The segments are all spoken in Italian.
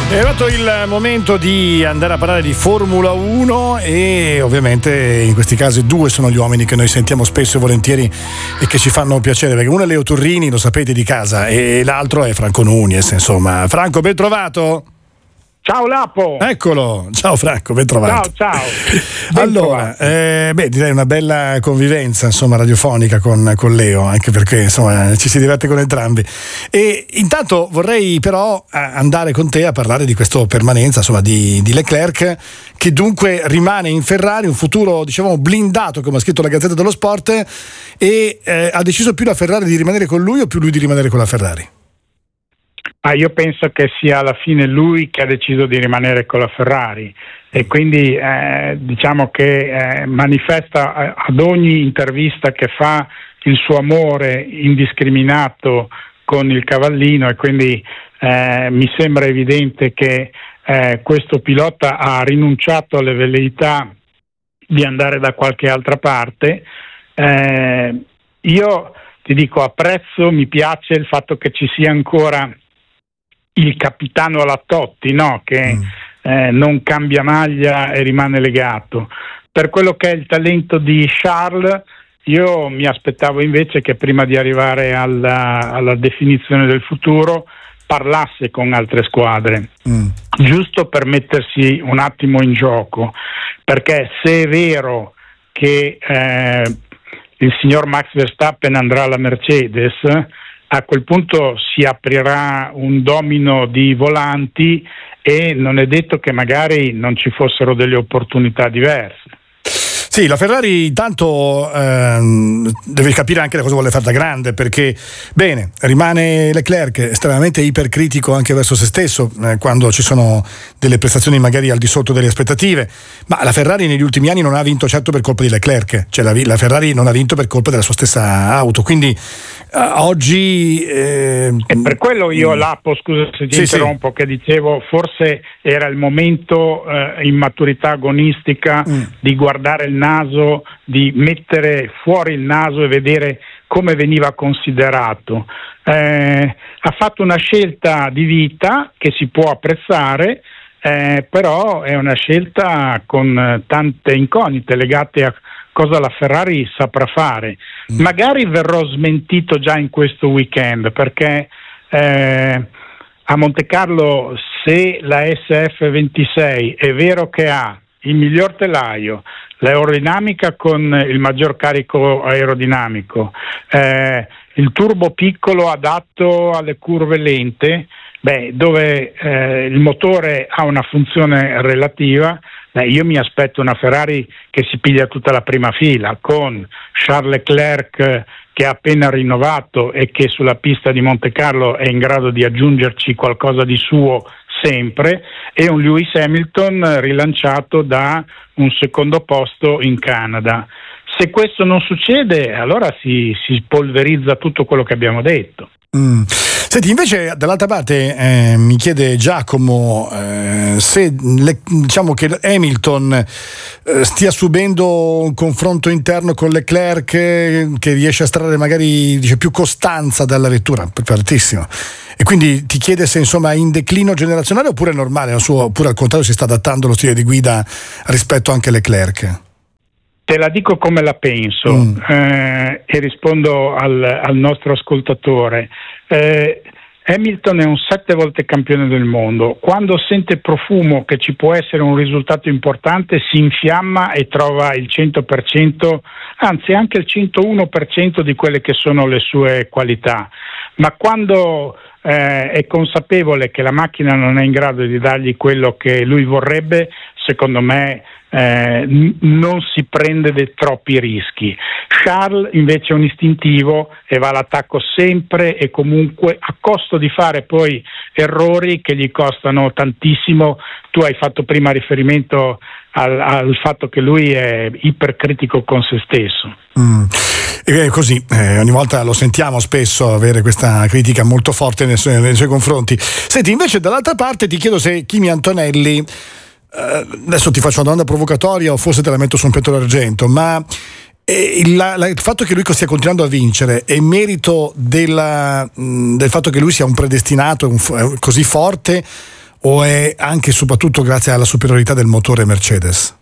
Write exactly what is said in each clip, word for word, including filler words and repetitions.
È arrivato il momento di andare a parlare di Formula uno e ovviamente in questi casi due sono gli uomini che noi sentiamo spesso e volentieri e che ci fanno piacere, perché uno è Leo Turrini, lo sapete, di casa, e l'altro è Franco Nunez, insomma. Franco, ben trovato. Ciao Lapo. Eccolo, ciao Franco, ben trovato. Ciao, ciao. Allora, eh, beh, direi una bella convivenza, insomma, radiofonica con, con Leo, anche perché insomma ci si diverte con entrambi. E intanto vorrei però andare con te a parlare di questa permanenza, insomma, di, di Leclerc, che dunque rimane in Ferrari, un futuro, diciamo, blindato, come ha scritto la Gazzetta dello Sport, e eh, ha deciso più la Ferrari di rimanere con lui o più lui di rimanere con la Ferrari? Ah, io penso che sia alla fine lui che ha deciso di rimanere con la Ferrari e quindi eh, diciamo che eh, manifesta ad ogni intervista che fa il suo amore indiscriminato con il cavallino, e quindi eh, mi sembra evidente che eh, questo pilota ha rinunciato alle velleità di andare da qualche altra parte. Eh, io ti dico, apprezzo, mi piace il fatto che ci sia ancora il capitano alla Totti, no? Che mm. eh, non cambia maglia e rimane legato. Per quello che è il talento di Charles, io mi aspettavo invece che prima di arrivare alla, alla definizione del futuro parlasse con altre squadre, mm. giusto per mettersi un attimo in gioco, perché se è vero che eh, il signor Max Verstappen andrà alla Mercedes, a quel punto si aprirà un domino di volanti e non è detto che magari non ci fossero delle opportunità diverse. Sì, la Ferrari intanto ehm, deve capire anche cosa vuole fare da grande, perché bene, rimane Leclerc estremamente ipercritico anche verso se stesso eh, quando ci sono delle prestazioni magari al di sotto delle aspettative, ma la Ferrari negli ultimi anni non ha vinto certo per colpa di Leclerc, cioè la, la Ferrari non ha vinto per colpa della sua stessa auto, quindi eh, oggi eh, e per quello io Lapo, scusa se ti sì, interrompo, sì. che dicevo forse era il momento eh, in maturità agonistica mm. di guardare il naso, di mettere fuori il naso e vedere come veniva considerato. Eh, ha fatto una scelta di vita che si può apprezzare, eh, però è una scelta con tante incognite legate a cosa la Ferrari saprà fare. Mm. Magari verrò smentito già in questo weekend, perché eh, a Montecarlo, se la S F ventisei è vero che ha il miglior telaio, l'aerodinamica con il maggior carico aerodinamico, eh, il turbo piccolo adatto alle curve lente, beh, dove eh, il motore ha una funzione relativa, beh, io mi aspetto una Ferrari che si piglia tutta la prima fila, con Charles Leclerc che ha appena rinnovato e che sulla pista di Montecarlo è in grado di aggiungerci qualcosa di suo sempre, e un Lewis Hamilton rilanciato da un secondo posto in Canada. Se questo non succede, allora si, si polverizza tutto quello che abbiamo detto. Mm. Senti, invece dall'altra parte eh, mi chiede Giacomo eh, se le, diciamo che Hamilton eh, stia subendo un confronto interno con Leclerc eh, che riesce a estrarre magari dice, più costanza dalla vettura, altissimo, e quindi ti chiede se insomma è in declino generazionale oppure è normale, suo, oppure al contrario si sta adattando lo stile di guida rispetto anche a Leclerc. Te la dico come la penso mm. eh, e rispondo al, al nostro ascoltatore. Eh, Hamilton è un sette volte campione del mondo. Quando sente profumo che ci può essere un risultato importante si infiamma e trova il cento per cento, anzi anche il centouno per cento di quelle che sono le sue qualità. Ma quando eh, è consapevole che la macchina non è in grado di dargli quello che lui vorrebbe, secondo me Eh, n- non si prende dei troppi rischi. Charles invece è un istintivo e va all'attacco sempre e comunque, a costo di fare poi errori che gli costano tantissimo. Tu hai fatto prima riferimento al, al fatto che lui è ipercritico con se stesso. Mm. E così eh, ogni volta lo sentiamo spesso avere questa critica molto forte nei suoi, nei suoi confronti. Senti, invece dall'altra parte ti chiedo se Kimi Antonelli, Uh, adesso ti faccio una domanda provocatoria o forse te la metto su un piatto d'argento, ma eh, il, la, la, il fatto che lui stia continuando a vincere è merito della, mh, del fatto che lui sia un predestinato un, così forte, o è anche e soprattutto grazie alla superiorità del motore Mercedes?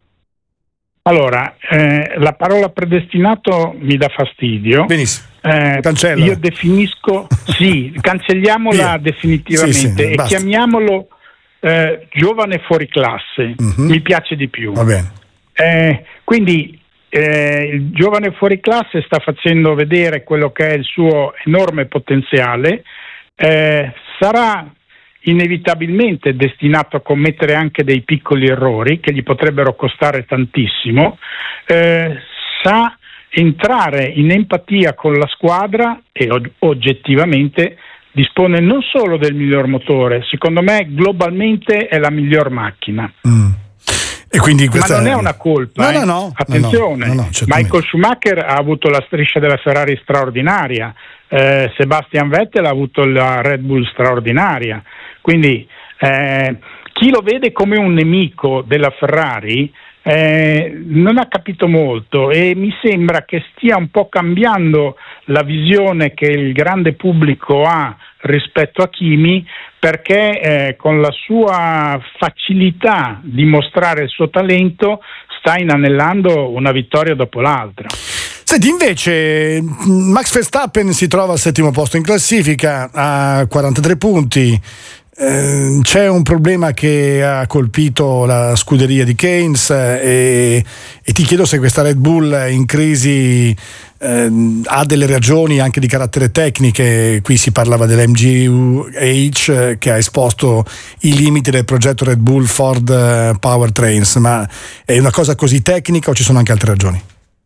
Allora, eh, la parola predestinato mi dà fastidio. Benissimo. Eh, Cancella. Io definisco, sì, cancelliaamola definitivamente sì, sì, e basta. Chiamiamolo eh, giovane fuori classe. Mm-hmm. Mi piace di più. Va bene. Eh, quindi eh, il giovane fuori classe sta facendo vedere quello che è il suo enorme potenziale. Eh, sarà inevitabilmente destinato a commettere anche dei piccoli errori che gli potrebbero costare tantissimo, eh, sa entrare in empatia con la squadra e og- oggettivamente dispone non solo del miglior motore, secondo me globalmente è la miglior macchina. Mm. E quindi questa... Ma non è una colpa, no, eh? no, no, attenzione, no, no, no, Michael Schumacher ha avuto la striscia della Ferrari straordinaria, eh, Sebastian Vettel ha avuto la Red Bull straordinaria, quindi eh, chi lo vede come un nemico della Ferrari eh, non ha capito molto e mi sembra che stia un po' cambiando la visione che il grande pubblico ha rispetto a Kimi, perché eh, con la sua facilità di mostrare il suo talento sta inanellando una vittoria dopo l'altra. Senti, invece Max Verstappen si trova al settimo posto in classifica a quarantatré punti. Eh, c'è un problema che ha colpito la scuderia di Keynes e, e ti chiedo se questa Red Bull in crisi eh, ha delle ragioni anche di carattere tecniche. Qui si parlava dell'M G U H che ha esposto i limiti del progetto Red Bull Ford Powertrains, ma è una cosa così tecnica o ci sono anche altre ragioni?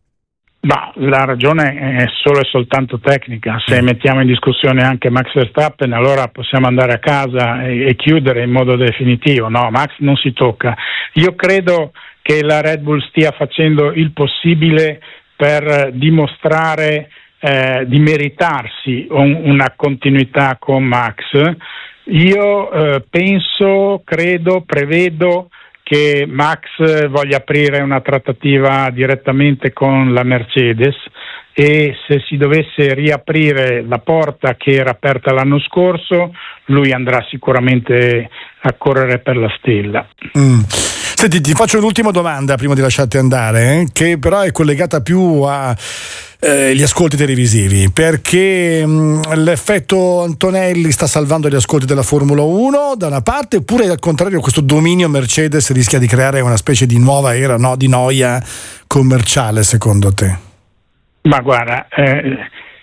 Ma la ragione è solo e soltanto tecnica. Se mettiamo in discussione anche Max Verstappen, allora possiamo andare a casa e, e chiudere in modo definitivo. No, Max non si tocca. Io credo che la Red Bull stia facendo il possibile per dimostrare eh, di meritarsi un, una continuità con Max. Io eh, penso, credo, prevedo che Max voglia aprire una trattativa direttamente con la Mercedes e se si dovesse riaprire la porta che era aperta l'anno scorso, lui andrà sicuramente a correre per la stella. Mm. Senti, ti faccio un'ultima domanda prima di lasciarti andare, eh, che però è collegata più a eh, gli ascolti televisivi, perché mh, l'effetto Antonelli sta salvando gli ascolti della Formula uno da una parte, oppure al contrario questo dominio Mercedes rischia di creare una specie di nuova era, no, di noia commerciale secondo te? Ma guarda, eh,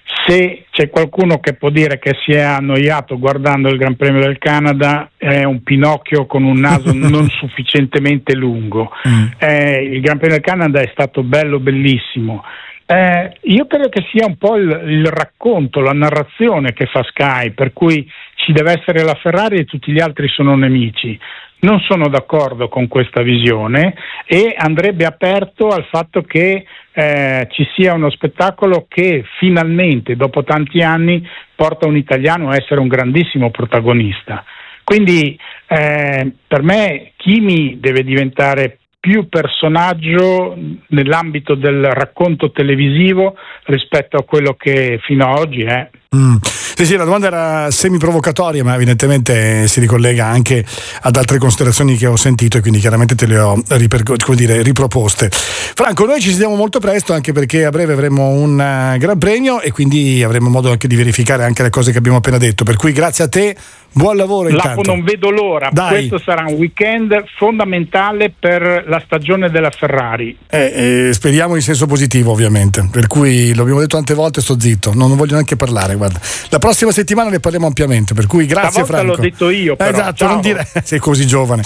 se c'è qualcuno che può dire che si è annoiato guardando il Gran Premio del Canada, è un Pinocchio con un naso non sufficientemente lungo. Mm. Eh, il Gran Premio del Canada è stato bello, bellissimo. Eh, io credo che sia un po' il, il racconto, la narrazione che fa Sky, per cui ci deve essere la Ferrari e tutti gli altri sono nemici. Non sono d'accordo con questa visione e andrebbe aperto al fatto che eh, ci sia uno spettacolo che finalmente, dopo tanti anni, porta un italiano a essere un grandissimo protagonista. Quindi eh, per me Kimi deve diventare più personaggio nell'ambito del racconto televisivo rispetto a quello che fino ad oggi è. Mm. Sì, sì, la domanda era semi-provocatoria, ma evidentemente si ricollega anche ad altre considerazioni che ho sentito e quindi chiaramente te le ho riperco- come dire, riproposte. Franco, noi ci sediamo molto presto, anche perché a breve avremo un uh, Gran Premio e quindi avremo modo anche di verificare anche le cose che abbiamo appena detto, per cui grazie a te, buon lavoro intanto. Lapo, non vedo l'ora. Dai. Questo sarà un weekend fondamentale per la stagione della Ferrari. Eh, eh, speriamo in senso positivo, ovviamente, per cui lo abbiamo detto tante volte, sto zitto, non voglio neanche parlare, guarda. La prossima settimana ne parliamo ampiamente, per cui grazie Stavolta Franco. l'ho detto io però. Esatto, ciao. Non dire sei così giovane.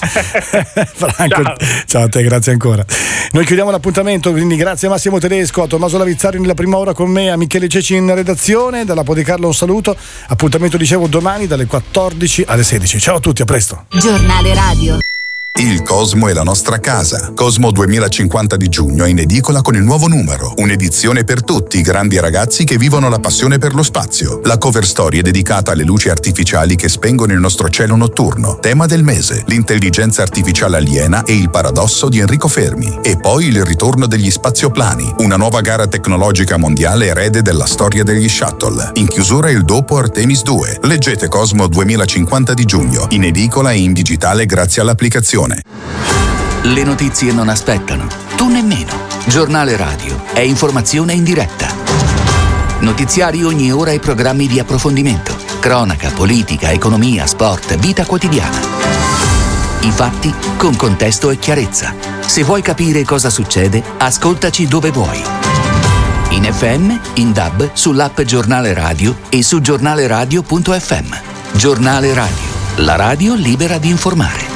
Franco, ciao. Ciao a te, grazie ancora. Noi chiudiamo l'appuntamento, quindi grazie a Massimo Tedesco, a Tommaso Lavizzari nella prima ora con me, a Michele Ceci in redazione, dalla Podicarlo un saluto, appuntamento dicevo domani dalle quattordici alle sedici. Ciao a tutti, a presto. Giornale radio. Il Cosmo è la nostra casa. Cosmo duemilacinquanta di giugno è in edicola con il nuovo numero. Un'edizione per tutti i grandi ragazzi che vivono la passione per lo spazio. La cover story è dedicata alle luci artificiali che spengono il nostro cielo notturno. Tema del mese: l'intelligenza artificiale aliena e il paradosso di Enrico Fermi. E poi il ritorno degli spazioplani, una nuova gara tecnologica mondiale erede della storia degli shuttle. In chiusura il dopo Artemis due. Leggete Cosmo duemilacinquanta di giugno, in edicola e in digitale grazie all'applicazione. Le notizie non aspettano, tu nemmeno. Giornale Radio è informazione in diretta. Notiziari ogni ora e programmi di approfondimento. Cronaca, politica, economia, sport, vita quotidiana. I fatti con contesto e chiarezza. Se vuoi capire cosa succede, ascoltaci dove vuoi. In F M, in D A B, sull'app Giornale Radio e su giornaleradio punto effe emme. Giornale Radio, la radio libera di informare.